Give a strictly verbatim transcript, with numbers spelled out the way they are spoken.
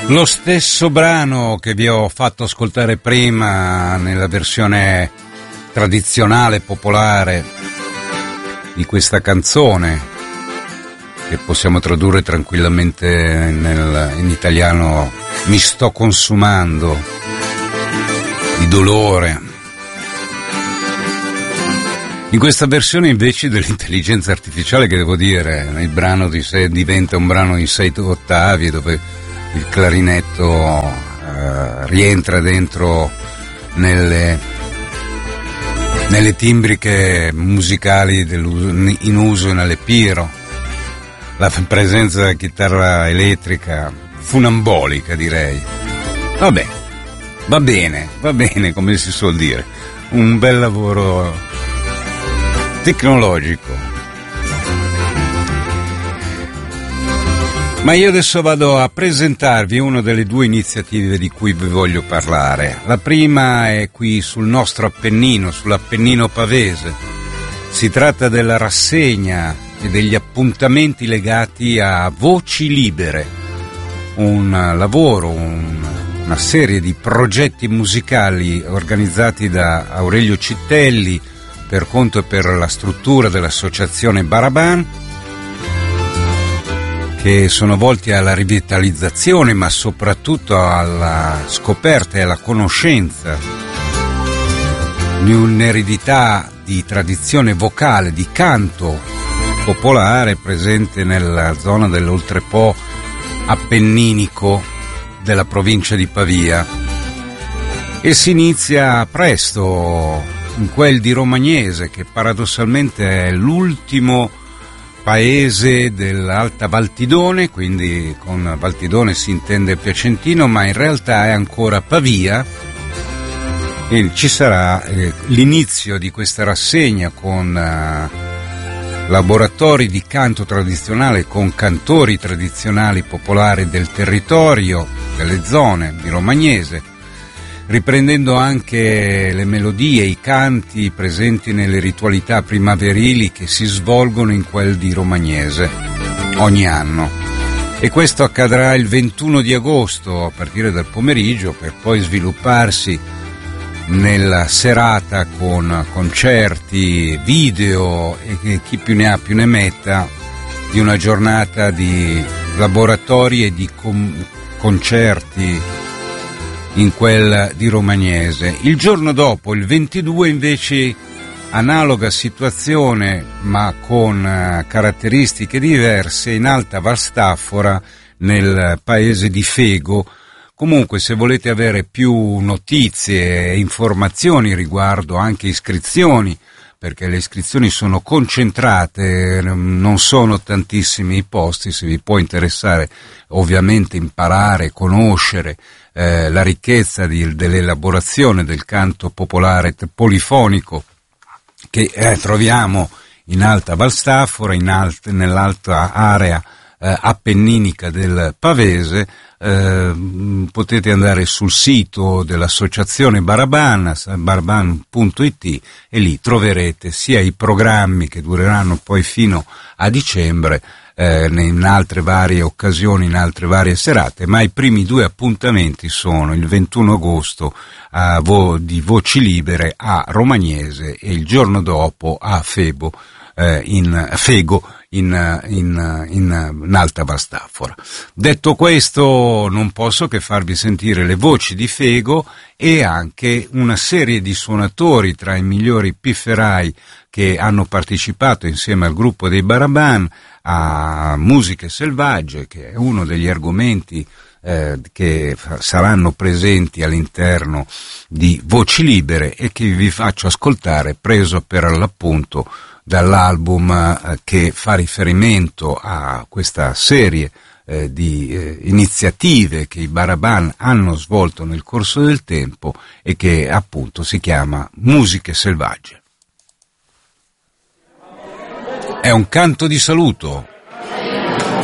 Lo stesso brano che vi ho fatto ascoltare prima nella versione tradizionale, popolare di questa canzone, che possiamo tradurre tranquillamente nel, in italiano: mi sto consumando di dolore. In questa versione invece dell'intelligenza artificiale, che devo dire, il brano di sé diventa un brano in sei ottavi dove il clarinetto eh, rientra dentro nelle, nelle timbriche musicali in uso nelle Piro. La presenza della chitarra elettrica, funambolica direi. Vabbè, va bene, va bene, come si suol dire. Un bel lavoro tecnologico. Ma io adesso vado a presentarvi una delle due iniziative di cui vi voglio parlare. La prima è qui sul nostro Appennino, sull'Appennino pavese. Si tratta della rassegna e degli appuntamenti legati a Voci Libere, un lavoro, un, una serie di progetti musicali organizzati da Aurelio Cittelli per conto e per la struttura dell'associazione Baraban, che sono volti alla rivitalizzazione, ma soprattutto alla scoperta e alla conoscenza di un'eredità di tradizione vocale, di canto popolare presente nella zona dell'Oltrepo appenninico della provincia di Pavia. E si inizia presto in quel di Romagnese, che paradossalmente è l'ultimo paese dell'Alta Valtidone, quindi con Valtidone si intende Piacentino, ma in realtà è ancora Pavia, e ci sarà eh, l'inizio di questa rassegna con eh, laboratori di canto tradizionale, con cantori tradizionali popolari del territorio, delle zone di Romagnese, riprendendo anche le melodie, i canti presenti nelle ritualità primaverili che si svolgono in quel di Romagnese ogni anno. E questo accadrà il ventuno di agosto a partire dal pomeriggio, per poi svilupparsi nella serata con concerti, video e chi più ne ha più ne metta, di una giornata di laboratori e di com- concerti in quel di Romagnese. Il giorno dopo, il ventidue, invece, analoga situazione ma con uh, caratteristiche diverse in Alta Valstaffora, nel paese di Fego. Comunque, se volete avere più notizie e informazioni riguardo anche iscrizioni, perché le iscrizioni sono concentrate, non sono tantissimi i posti, se vi può interessare ovviamente imparare, conoscere eh, la ricchezza di, dell'elaborazione del canto popolare polifonico che eh, troviamo in Alta Valstaffora, in alt, nell'alta area eh, appenninica del Pavese, eh, potete andare sul sito dell'associazione Baraban, baraban punto it, e lì troverete sia i programmi che dureranno poi fino a dicembre, eh, in altre varie occasioni, in altre varie serate, ma i primi due appuntamenti sono il ventuno agosto a Vo- di Voci Libere a Romagnese e il giorno dopo a Febo, eh, in Fego, In, in, in, in Alta Valstaffora. Detto questo, non posso che farvi sentire le voci di Fego e anche una serie di suonatori tra i migliori pifferai che hanno partecipato insieme al gruppo dei Baraban a Musiche Selvagge, che è uno degli argomenti eh, che saranno presenti all'interno di Voci Libere e che vi faccio ascoltare, preso per l'appunto dall'album eh, che fa riferimento a questa serie eh, di eh, iniziative che i Baraban hanno svolto nel corso del tempo e che appunto si chiama Musiche Selvagge. È un canto di saluto.